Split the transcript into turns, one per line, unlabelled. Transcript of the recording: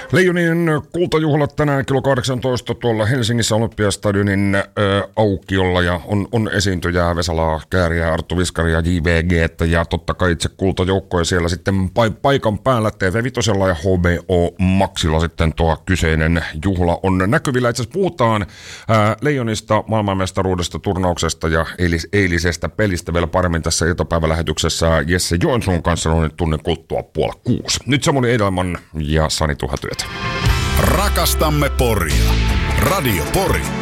Leijonien kultajuhlat tänään kello 18 tuolla Helsingissä Olympiastadionin aukiolla ja on esiintyjää Vesalaa, Kääriä, Arttu Viskaria, JVG ja totta kai itse kultajoukkoja siellä sitten paikan päällä TV5 ja HBO Maxilla sitten tuo kyseinen juhla on näkyvillä. Itse asiassa puhutaan Leijonista, maailmanmestaruudesta, turnauksesta ja eilisestä pelistä vielä paremmin tässä iltapäivälähetyksessä Jesse Joensuun kanssa noin tunnin kuluttua 5:30. Nyt Samuli Edelman ja Sani Tuhatyötä.
Rakastamme Poria. Radio Pori.